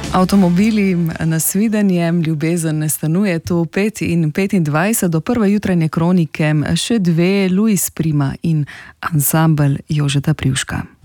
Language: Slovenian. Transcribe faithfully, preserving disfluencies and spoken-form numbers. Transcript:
Avtomobili na svidenjem, ljubezen ne stanuje, tu pet in petindvajset do prve jutranje kronike, še dve, Luis Prima in ansambel Jožeta Privška.